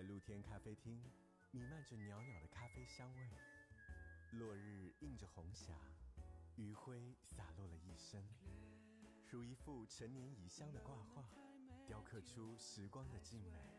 露天咖啡厅，弥漫着袅袅的咖啡香味。落日映着红霞，余晖洒落了一身，如一幅陈年遗香的挂画，雕刻出时光的静美。